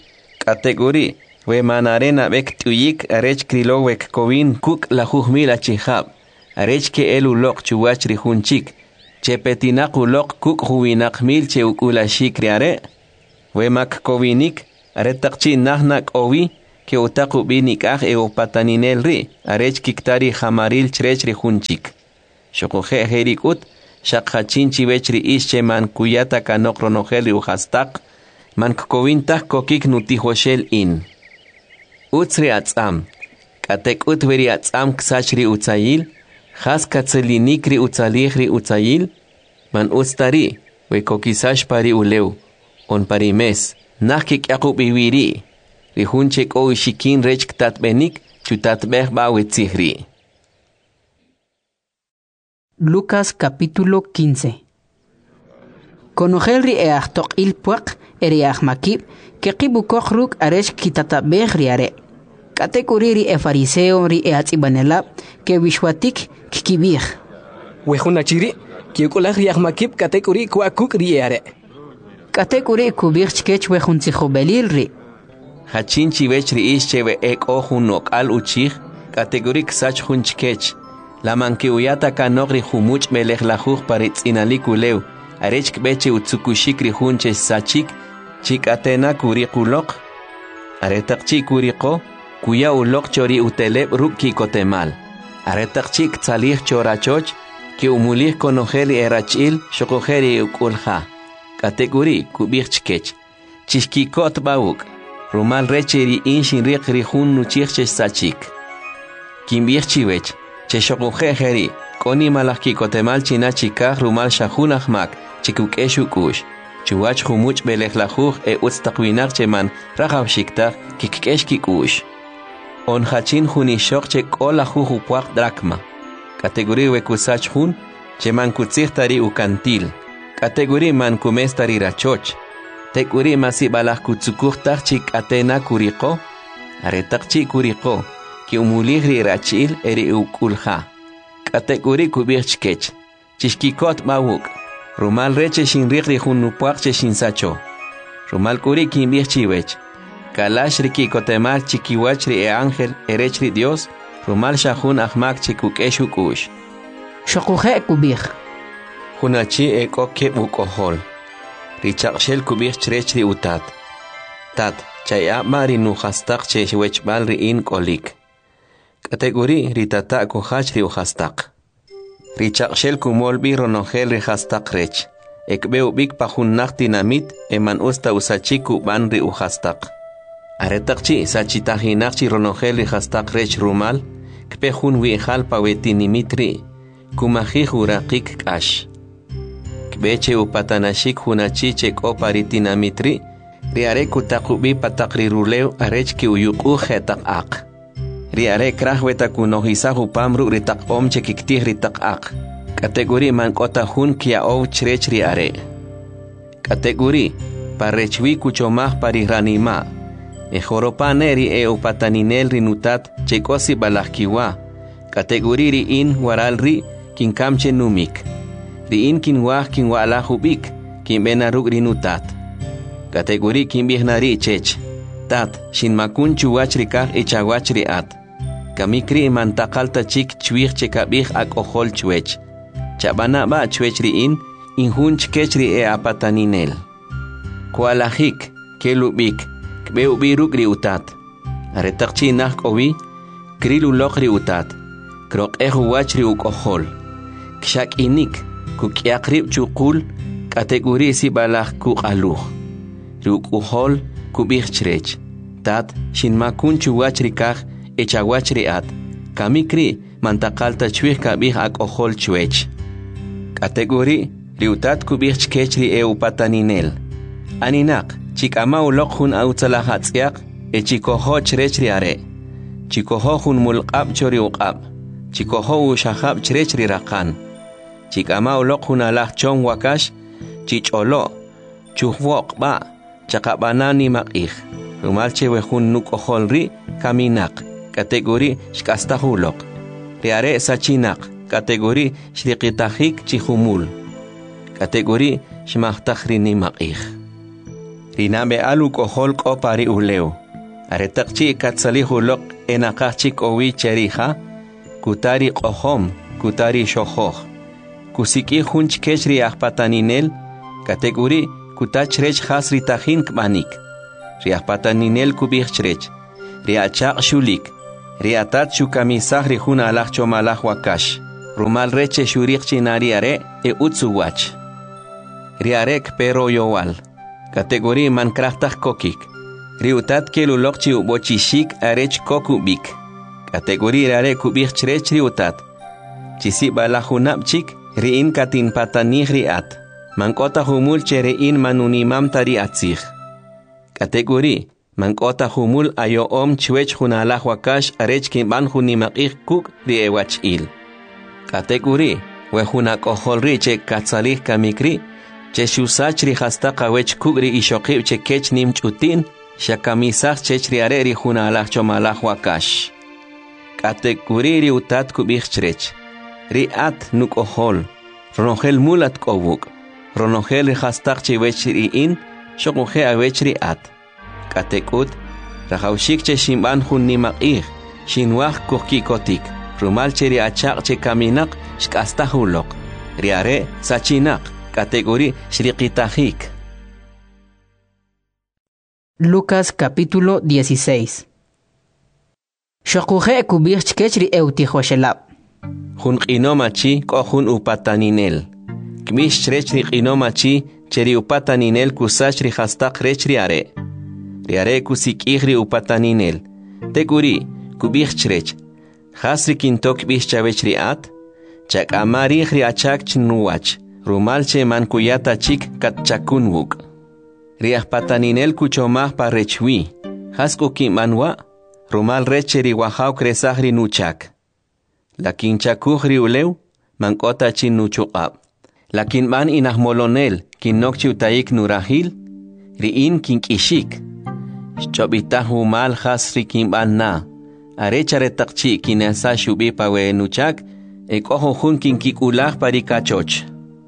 Kategori, we manarena bek tuyik arech krilo wek kovin kuk la juhmila chihab. arech que el ulok chuwach rihunchik, che petinak ulok kuk huwinak mil che ukulashik riare, wemak kovinik, aretakchi nahnak ovi, que utaku binik pataninel ri, arech kiktari hamaril chrech rihunchik. Shokoje herikut, shakachin chivechri ische man kuyata kanok ronogel uhastak, man kovintak kokik nutihoshel in. Utsri atzam, katek utveri atzam ksachri utzayil, has katzelinikri utzalihri utzayil, man ustari, we kokisash pari uleu, on parimes, nakik yakub iwiri, rihunchek o shikin rech ktatbenik, chutatbeh bawetzihri. Lucas capítulo 15. Conogel riach il puak eriach makib, que kibukok ruk aresh kitatabeh riare. Katekuriri e fariseo ri eatzibanelab, que wishwatik kikibih. Wehunachiri, que ukulach riach makib katekuri kuakuk riare. Katekuri kubih chkech wehuntzihobelil ri. Hachin chivech ri ischewe ek ohunok al uchich, kategori ksach hunchkech. La manque uyata kanogri humuch melech lajuj paritz inalikuleu, arech kbeche utsukushik rihunche sachik, chik atena kurikulok, aretakchi kuriko, kuya ulok chori uteleb ruki kotemal, aretakchi tzalih chorachoch, ki umulih konogeli erachil, shokogeri ukulha, kategori kubichkech, chishkikot bauk, rumal recheri inshin rik rihun nuchich sachik. Kimbirchiwech, che shokujeheri, koni malaki kotemal china chikah rumal shahunach mak, chikuk eshukush, chuwach humuch belech lajuj utztakwinak cheman rajav shiktar kikesh kikush. On hachin hunishok che kola jujupuak drakma. Kategori wekusach hun, cheman kutsichtari ukantil. Kategori man kumestari rachoch. Tekuri masibalach kutsukuchtar chik atena kuriko, aretak chik kuriko. Ki umulihri rachil eri ukulha. Kategori kubirchkech. Chishkikot mawuk. Rumal reche shinrikri hunupuak che shinsacho. Rumal kuri kimbirchiwech. Kalash riki kotemal chikiwachri e ángel erechri Dios. Rumal shahun ahmak chikukeshu kush. Shokuhe kubir. Hunachi eko kebukohol. Richakshel kubir chrechri utat. Tat chaya mari nuhastak che wechbalri in kolik. Kategori ritata kohachri uhastak. Richakshel kumolbi ronogel rihastak rech. Ekbeu bik pahunnak dinamit eman usta usachiku banri uhastak. Aretakchi sachitahinakchi ronogel rihastak rech rumal. Kpehun wihal pawetinimitri. Kumahih urakik kash. Kbeche upatanashik hunachichek oparitinamitri. Riare kutakubi patakri ruleu arechki uyuku hetak ak. Riare krahweta kunohisahu pamru ritak om chekiktih ritak ak. Kategori man kota hun kia ou chrech riare. Kategori parechwi kuchomah pariranima. Ejoropane ri upataninel rinutat chekosi balahkiwa. Kategori ri in waral ri kinkamche numik. Ri in kinwah kinwalahubik kinbenaruk rinutat. Kategori kimbihnari chech. Tat shinmakun chuwachrikah ichawachri at. Kamikri mantakalta chik chwich chekabih ak ohol chwech. Chabana ba chwechri in hun chkechri apataninel. Kualahik, kelubik, kbeubiruk ri utat. Aretakchi nak owi, krilulok ri utat. Krok wachri uk ohol. Kshak inik, kukiakrib chukul, kategori si balah kuk aluh. Ruk uhol kubih chrech. Tat shinmakun chuwachrikah echawachri at. Kamikri mantakalta chwich kabih ak ohol chwech. Kategori riutat kubih chkechri upataninel. Aninak chikama ulok hun autzalahatzyak chikoho chrechri are. Chikoho hun mulqab chori uqab. Chikoho ushahab chrechri rakan. Chikama ulok hun alah chong wakash chicholo chuhwok ba. Chakabanani makih. Rumalche wehun nuk oholri kaminak. Kategori shkastahulok. Riare sachinak. Kategori shriqitahik chihumul. Kategori shmahtahrini makih. Rinabe aluk ohol kopari uleu. Aretakchi katsalihulok enakachik owi cheriha. Kutari kohom kutari shohoj. Kusiki hunch kechri ahpataninel, kategori kutach rech hasri tajin kmanik. Riahpataninel kubichrech, riachak shulik, riatat shukamisah rihun alach chomalach wakash. Rumal reche shurik chinari are utsuwach. Riarek pero yowal. Kategori man krachtach kokik. Riutat kelulokchi ubochishik arech kokubik. Kategori rare kubich chrech riutat. Chisi balahunapchik riin katin patanih riat. Mankota humul cherein manunimam tari atzich. Kategori mankota humul ayo chwech hunalah wakash arech kimban hunimakich kuk riewach il. Kategori wehunak oholri che katsalih kamikri che shusach ri hasta kawech kugri ishokib che kech nim chutin shakamisach chech riare ri hunalah chomalah wakash. Kategori ri utat kubich chrech ri at nuk ohol ronogel mulat kobuk ronogel ri hastach che wech ri in shokuhe awech ri at. Katekut rahaushik che shimban hunimakih shinwach kokikotik. Rumal cheri achak che kaminak shkastahulok. Riare sachinak. Kategori shriqitajik. Lucas capítulo 16. Shokuje kubich chkechri eutihoshelab. Hun qinomachi kohun upataninel. Kmish chrechri qinomachi cheri upataninel kusachri hastak rechri are. Riare kusikihri upataninel. Teguri kubich chrech. Hasri kintok bishchavech riat, chak amarih riachak chnuwach, rumalche mankuyata chik katchakunwuk. Riah pataninel kuchomah parechwi, hasko kimanwa, rumal reche riwahau kresahri nuchak. Lakin chakuh riulew, mankota chin nuchuqab. Lakin man inahmolonel, kinokchi utaik nurahil, riin kinkishik. Chobitahu mal hasri kimban na. Arechare takchi kinasa shubi pawe nuchak, ekoho hun kinkikulah parikachoch.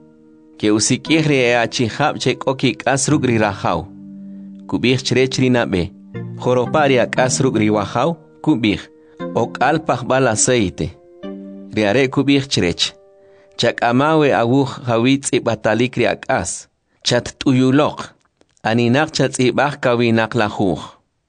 Ke usikihri e achihab chek okik asrugri rahau. Kubich chrechri nabe. Joroparia asrugri wahau, kubich. Ok alpach bal aceite. Riare kubich chrech. Chak amawe awuh hawitz ibatalikri akas. Chat tuyulok. Aninak chat ibach kawinak lahuh.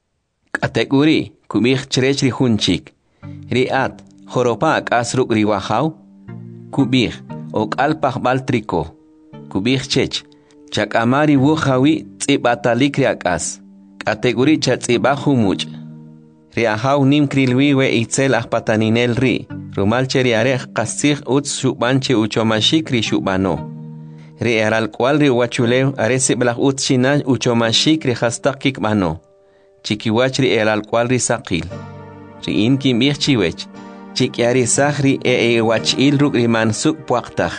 Kategori. Kubich chrechri hunchik. Riat, joropak asruk riwahau. Kubich, ok alpach baltriko. Kubich chech. Chak amari wuhawi tzibatalik riakas. Kategori chat tzibahu much. Riahau nim krilwiwe itzel ahpataninel ri. Rumalche riarech kasich utz shubanche uchomashik ri shubano. Ri eral kwal ri wachulew aresiblah utz shinaj uchomashik ri hastakik mano. Chikiwachri el cual risakil. Ri inkim chiwech. Chikiari sahri wachil rugri mansuk puaktach.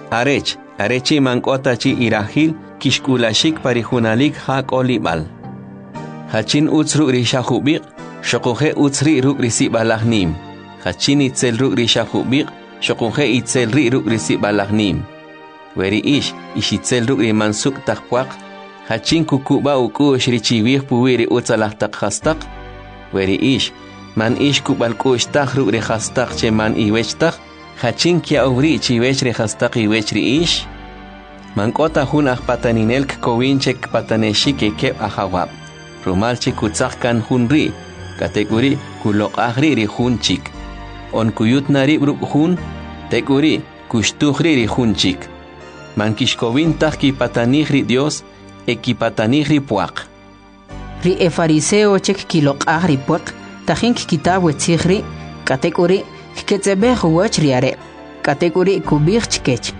Arechi mankota chi irahil kishkulashik parihunalik hak olibal. Hachin utz rugri shahubik, shokuhe utzri rugri sibalahnim. Hachin itzel rugri shahubik, shokuhe itzel rugri sibalahnim. Weri ishitzel rugri mansuk takpuak. Hachin kukuba ukush richiwih puwiri utsalah tak hastak. Weri man kubal kush tak rugri hastak che man iwech tak. Hachin kia uvri chiwech ri hastak iwech ri Man kota hun ahpataninel kkowinchek pataneshik kep ahawab. Rumalchi kutzakkan hun ri. Kategori kulok ahri ri hun chik. On kuyut nari bruk hun. Teguri kushtuhri ri hun chik. Man kishkowin tak ki patanih ri Dios. Ekipatanihri puak. Ri e fariseo chek kilok ahri puak, tajink kitab wetzihri, kategori ketzebeh wach riare, kategori kubich chkech.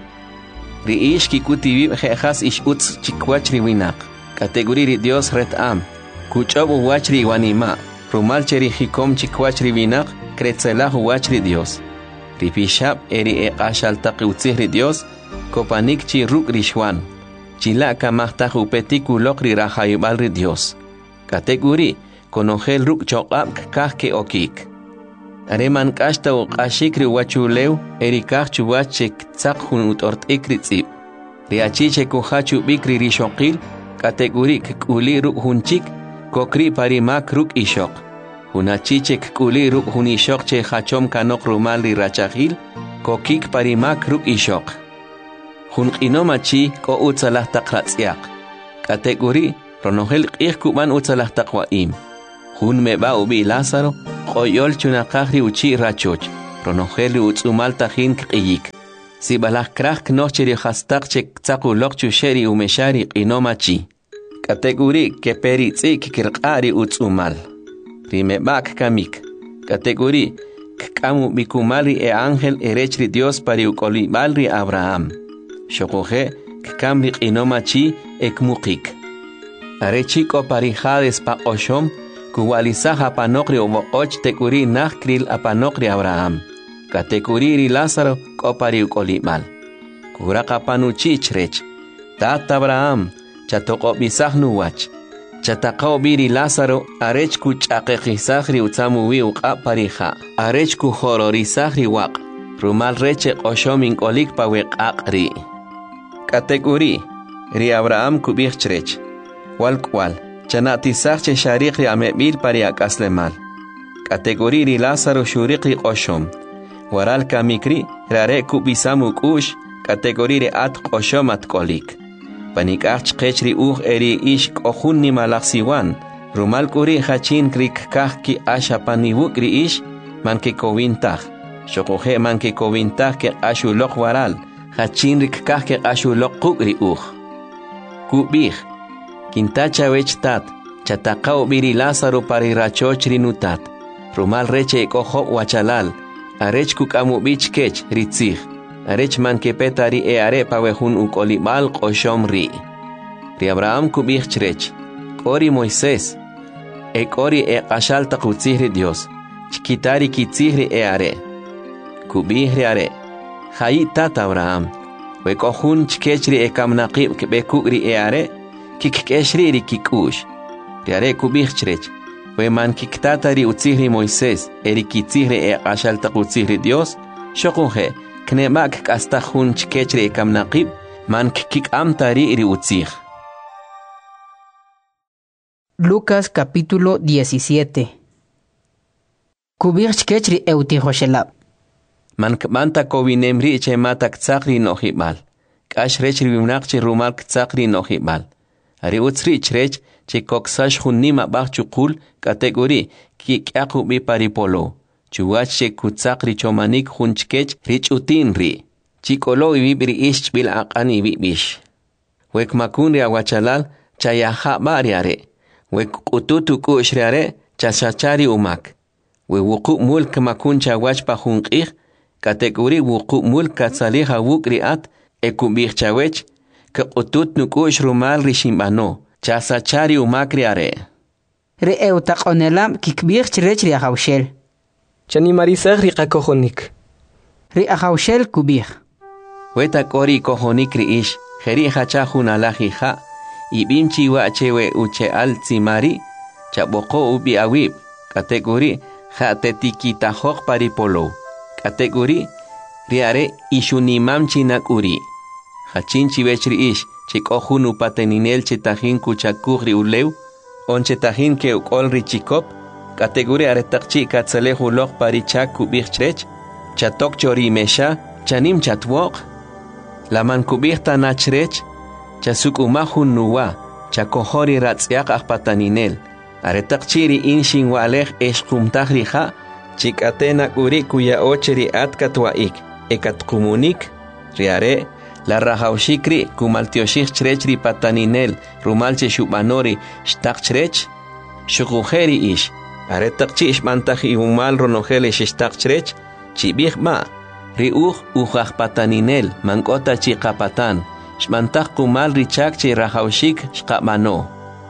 Ri kikutibib jejas utz chikwach riwinak, kategori ri Dios retam, kuchobu wach riwanima, rumal cheri hikom chikwach riwinak, kretzelah wach ri Dios. Ri pishab eri eqashal taqiutzihri Dios, kopanik chi ruk rishwan. Chilaka mahtaj upetikulok ri rahayibal ri Dios. Kategori konogel ruk chokab kahke okik. Areman kashta uqashik ri wachulew erikaj chuwach chek tzak hun utortik ri tzib. Ri achiche kuhachu bikri ri shokil. Kategori kuli ruk hunchik kokri parimak ruk ishok. Hunachiche kuli ruk hun ishok che hachom kanok rumal ri rachahil. kokik parimak ruk ishok. Hun qinomachi ko utsalah taqratsiaq. Kategori ronogel qihkuman utsalah taqwaim. Hun meba ubi Lázaro qoyol chunaqahri uchi rachoch. Ronogel utsumal tajin qiyik. Si balah krah knocheri khastaq chek tsaquloq chusheri umeshari qinomachi. Kategori ke peritzik kirqari utsumal. Rimebak kamik. Kategori kamu bikumali e ángel erechri Dios pari ukolibalri Abraham. Shokoje kamri qinomachi ekmukik. Arechiko pari hades pa oshom kuwalisaha panokri ovoch tekuri nakril apanokri Abraham. Kategori Lázaro ko pari ukolibal. Kuraka panuchichrech. Tata Abraham chatoko bisahnu wach. Chataqao biri Lázaro arechku chaqeqisahri utsamuwi uqa parija. Arechku hororisahri waq. Rumal reche oshomin olik pa weqaqri. Kategori ri Abraham kubichtrech. Walkwal chanatisahche shariqri amebil pari akaslemal. Kategori ri Lázaro shuriqri oshom. Waral kamikri rare kubisamuk ush. Kategori ri at oshomat kolik. Panikach qechri eri ish kohunni malaksiwan. Rumal kuri hachin krik kahki asha paniwukri ish manke kowintah. Shokoje manke kowintah ke ashu lok waral. Hachin rik kahke ashu lok kukri Kubih. Kintacha wechtat. Chatakao biri Lázaro pari rachochri nutat. Rumal reche koho wachalal. Arech kukamu bich kech ritzih. Arech manke petari e are pawehun ukolibal qoshom ri. Ri Abraham kubich chrech. Kori Moisés. E kori e qashal taqutzihri Dios. Chikitari kitzihri e are. Kubihri are. Hayi tata Abraham. We kohun chkechri e kamnaqib kebekugri e are. Kikeshri ri kikush. Ri are kubich chrech. We man kiktatari utzihri Moisés. Eri kitzihri e qashal taqutzihri Dios. Shokunhe. Knemak kastajun chkechri kamnaqib man kik amtari iri utzig. Lucas capítulo 17. Kubir chkechri eutihoshelab. Man kmanta kovinemri che matak tsakri nohibal. Kash rechri vimnaqchi rumal tsakri nohibal. Ari utzri chrech che koksash hunnima bachukul kategori ki kyakubi paripolo. Chuwache kutsakri chomanik hunchkech rich utinri. Chikolo ibibri ish bil aqani bibish. Wek makunri awachalal chayaha bariare. Wek ututu kushriare chashachari umak. We wuku mulk makun chawach pa hunqih. Kategori wuku mulk katsaliha wukri at ekubih chawech. Ke utut nukush rumal rishimbano. Chasachari umakriare. Re eutaqonelam kikbih chrech ri ahawshel. Chani marisag ri qakohonik. Ri ahawshel kubih. Weta kori kohonik ri ish. Jeri hachahun alajija. Ibimchi wa chewe uche al tsimari. Chaboko ubi awib. Kategori jatetikita hok paripolo. Kategori riare ishunimam chinakuri. Hachinchi vechri ish. Chikohun upateninel chetahin kuchakugri uleu. On chetahin ke ukol richikop. Kategori aretakchi katsalehu lok parichak kubih chrech. Chatok chori mesha. Chanim chatwok. Laman kubih tanachrech. Chasuk umahun nuwa. Chakohori ratsiak akpataninel. Aretakchiri inshin walech eshkumtahrija. Chikatena kuri kuya ocheri atkatwaik. Ekatkumonik. Riare. La rajaushikri kumaltioshik chrechri pataninel. Rumalche shubanori shtakchrech. Shukujeri ish. Aretakchi ishmantaji umal ronogele shtakchrech. Chibih ma. Riuj ujaj pataninel. Mankota chikapatan. Shmantaj kumal richak chi rajaushik shkabano.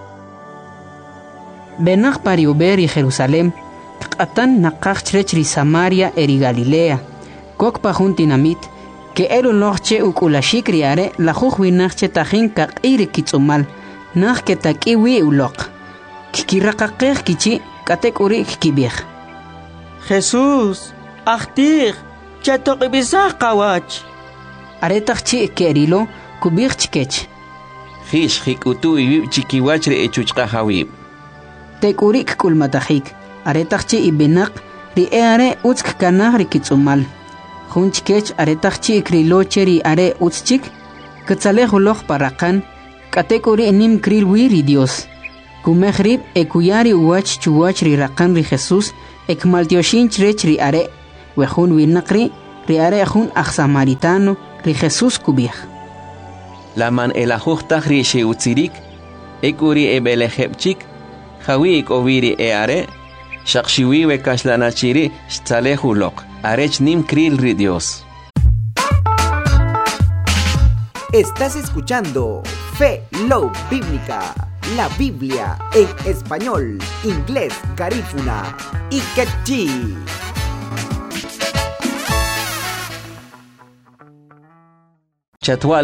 Benach pari uberi Jerusalem. Atan nakach chrechri Samaria eri Galilea. Kok pajuntinamit. Que elu noche ukulashik riare la jujuinachche tajin kakiri kitsumal. Nach que takiwi ulok. Kikirakakeh kichi katekuri kibih. Jesús, ahtir, chatokibisah kawach. Aretachchi kerilo kubih chikech. Hish hikutu ibib chikiwachre echuchka hawib. Tekurik kulmatahik. Aretachchi ibinak ri eare utsk kanah ri kitsumal. Junchkech aretachchi krilocheri are utschik, Katzalejuloch parakan, Katekori nim krilwiri Dios. Kumehrib ekuyari uwach chuwachri rakanri Jesús, ekmaltioshinch rechri are, wejun winakri, ri are jun samaritano, ri Jesús kubich. Laman elajuchtach ri sheutzirik, ekuri ebelejepchik, jawi ikoviri are, shakshiwi kaslanachiri shtzalejulok, arech nim kril ri Dios. Estás escuchando Fe Low Bíblica, la Biblia en español, inglés, garífuna y quechí. Chatwal